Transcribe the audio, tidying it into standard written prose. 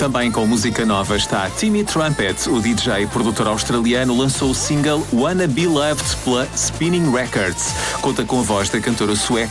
Também com música nova está Timmy Trumpet. O DJ produtor australiano lançou o single Wanna Be Loved pela Spinning Records. Conta com a voz da cantora sueca